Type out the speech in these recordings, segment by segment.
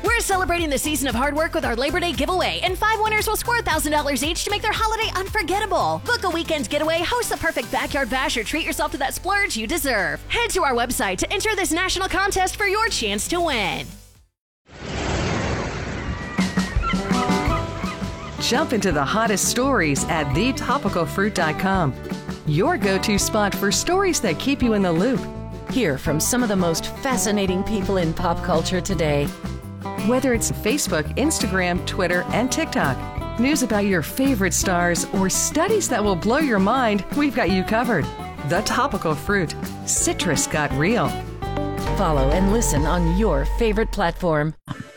We're celebrating the season of hard work with our Labor Day giveaway, and 5 winners will score $1,000 each to make their holiday unforgettable. Book a weekend getaway, host the perfect backyard bash, or treat yourself to that splurge you deserve. Head to our website to enter this national contest for your chance to win. Jump into the hottest stories at thetopicalfruit.com. Your go-to spot for stories that keep you in the loop. Hear from some of the most fascinating people in pop culture today. Whether it's Facebook, Instagram, Twitter, and TikTok, news about your favorite stars, or studies that will blow your mind, we've got you covered. The Topical Fruit. Citrus got real. Follow and listen on your favorite platform.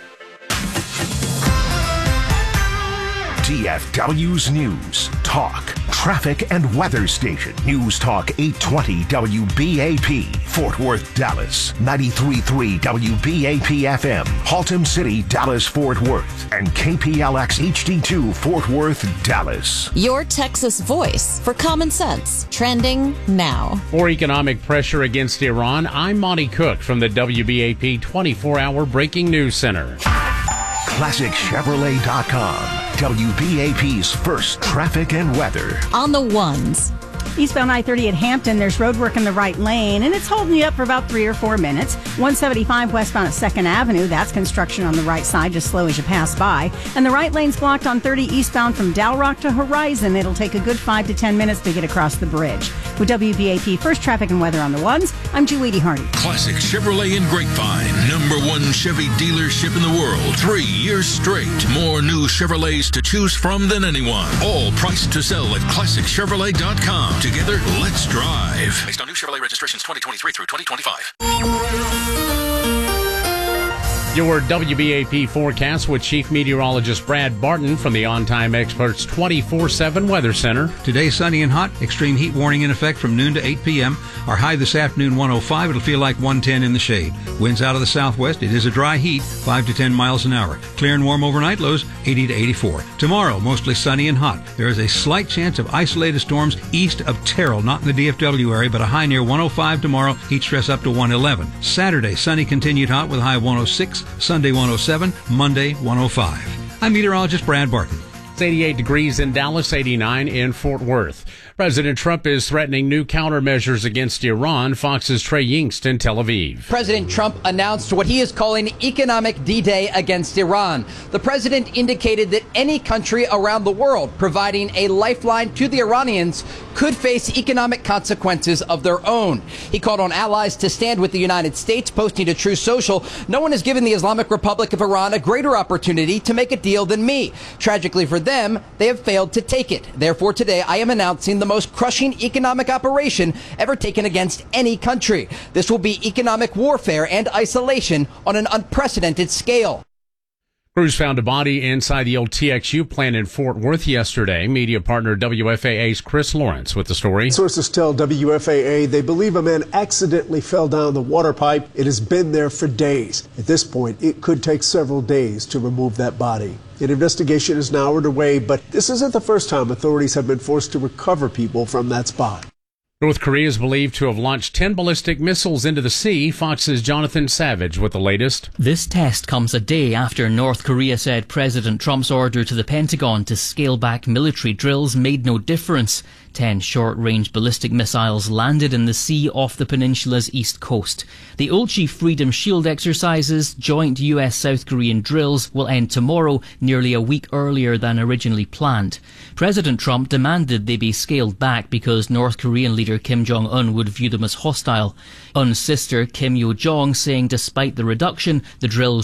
DFW's News, Talk, Traffic and Weather Station. News Talk 820 WBAP, Fort Worth, Dallas. 93.3 WBAP FM, Haltom City, Dallas, Fort Worth. And KPLX HD2, Fort Worth, Dallas. Your Texas voice for common sense. Trending now. For economic pressure against Iran, I'm Monty Cook from the WBAP 24-hour Breaking News Center. ClassicChevrolet.com. WBAP's first traffic and weather. On the ones. Eastbound I-30 at Hampton, there's road work in the right lane, and it's holding you up for about 3 or 4 minutes. 175 westbound at 2nd Avenue, that's construction on the right side, just slow as you pass by. And the right lane's blocked on 30 eastbound from Dow Rock to Horizon. It'll take a good 5 to 10 minutes to get across the bridge. With WBAP First Traffic and Weather on the ones, I'm Julie Hardy. Classic Chevrolet in Grapevine, #1 Chevy dealership in the world. 3 years straight. More new Chevrolets to choose from than anyone. All priced to sell at ClassicChevrolet.com. Together, let's drive. Based on new Chevrolet registrations 2023 through 2025. Your WBAP forecast with Chief Meteorologist Brad Barton from the On Time Experts 24/7 Weather Center. Today, sunny and hot. Extreme heat warning in effect from noon to 8 p.m. Our high this afternoon, 105. It'll feel like 110 in the shade. Winds out of the southwest. It is a dry heat, 5 to 10 miles an hour. Clear and warm overnight, lows 80 to 84. Tomorrow, mostly sunny and hot. There is a slight chance of isolated storms east of Terrell, not in the DFW area, but a high near 105 tomorrow. Heat stress up to 111. Saturday, sunny continued hot with high 106. Sunday 107, Monday 105. I'm meteorologist Brad Barton. It's 88 degrees in Dallas, 89 in Fort Worth. President Trump is threatening new countermeasures against Iran. Fox's Trey Yingst in Tel Aviv. President Trump announced what he is calling economic D-Day against Iran. The president indicated that any country around the world providing a lifeline to the Iranians could face economic consequences of their own. He called on allies to stand with the United States, posting to Truth Social, "No one has given the Islamic Republic of Iran a greater opportunity to make a deal than me. Tragically for them, they have failed to take it. Therefore, today I am announcing the most crushing economic operation ever taken against any country. This will be economic warfare and isolation on an unprecedented scale." Crews found a body inside the old TXU plant in Fort Worth yesterday. Media partner WFAA's Chris Lawrence with the story. Sources tell WFAA they believe a man accidentally fell down the water pipe. It has been there for days. At this point, it could take several days to remove that body. An investigation is now underway, but this isn't the first time authorities have been forced to recover people from that spot. North Korea is believed to have launched 10 ballistic missiles into the sea. Fox's Jonathan Savage with the latest. This test comes a day after North Korea said President Trump's order to the Pentagon to scale back military drills made no difference. 10 short-range ballistic missiles landed in the sea off the peninsula's east coast. The Ulchi Freedom Shield exercises, joint US-South Korean drills, will end tomorrow, nearly a week earlier than originally planned. President Trump demanded they be scaled back because North Korean leader Kim Jong-un would view them as hostile. Un's sister Kim Yo-jong saying despite the reduction, the drills